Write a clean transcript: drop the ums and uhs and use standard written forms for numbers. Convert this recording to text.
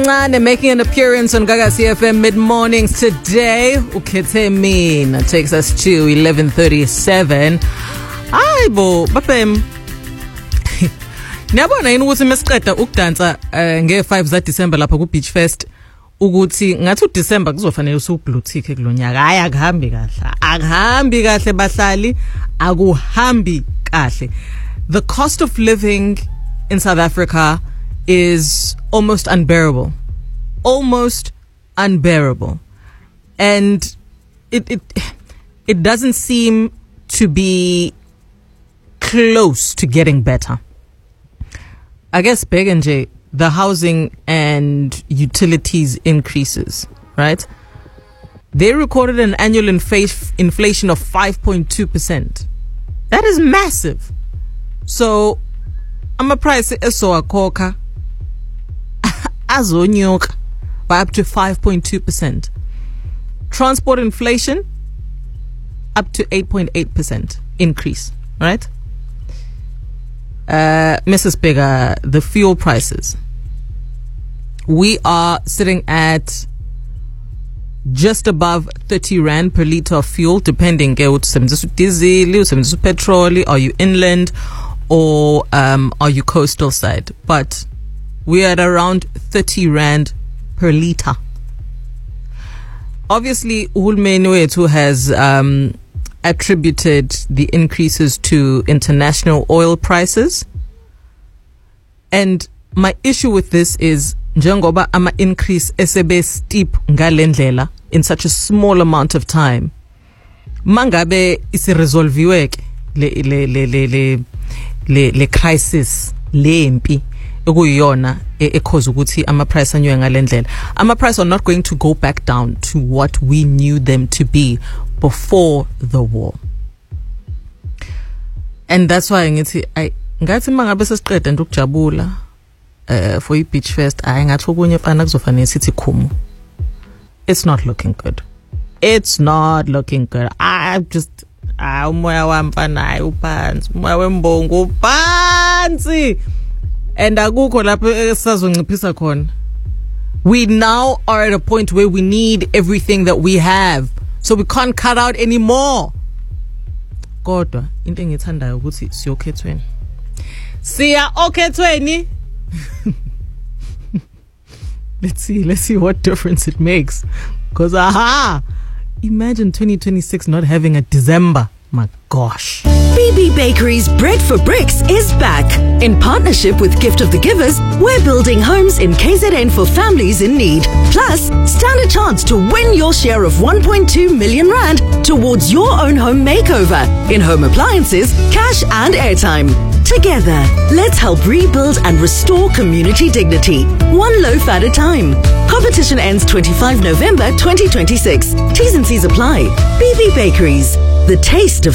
Kancane making an appearance on Gaga CFM mid-mornings today. Ukhethe mina takes us to 11:37. Hayibo baphem. Niyabona yini ukuthi mesiqeda ukudansa nge5 za December lapha ku Beach Fest ukuthi ngathi uDecember kuzofanele usublutique kulonyaka. Hayi akuhambi kahle. Akuhambi kahle bahlali, akuhambi kahle. The cost of living in South Africa is almost unbearable. Almost unbearable. And it doesn't seem to be close to getting better. I guess Begenje, the housing and utilities increases, right? They recorded an annual inflation of 5.2%. That is massive. So, I'm a price so a coca azonyoka by up to 5.2%. Transport inflation up to 8.8% increase, right? Mrs. Bigger, the fuel prices. We are sitting at just above 30 Rand per litre of fuel, depending diesel, petrol, are you inland or are you coastal side? But we are at around 30 Rand per litre. Obviously, Uhulumeni wethu has attributed the increases to international oil prices. And my issue with this is njengoba ama increase esebe steep ngalendlela in such a small amount of time. Mangabe isiresolviweke le crisis lempi ekuyiyona cause ukuthi ama price anyuke ngalendlela. Ama price are not going to go back down to what we knew them to be before the war. And that's why ngathi mangabe sesiqeda nje ukujabula for i Beach Fest ngathi okunye fana kuzofanele sithi khumu. It's not looking good. It's not looking good. Umoya wamfana uphansi, umoya wembongo uphansi. And akukho lapho sazonciphisa khona. We now are at a point where we need everything that we have. So we can't cut out anymore. Kodwa into engithandayo ukuthi siyokhethweni. Siya okhethweni. Let's see what difference it makes. Because imagine 2026 not having a December. My gosh. BB Bakery's Bread for Bricks is back. In partnership with Gift of the Givers, we're building homes in KZN for families in need. Plus, stand a chance to win your share of 1.2 million Rand towards your own home makeover in home appliances, cash and airtime. Together, let's help rebuild and restore community dignity, one loaf at a time. Competition ends 25 November 2026. T's and C's apply. BB Bakeries, the taste of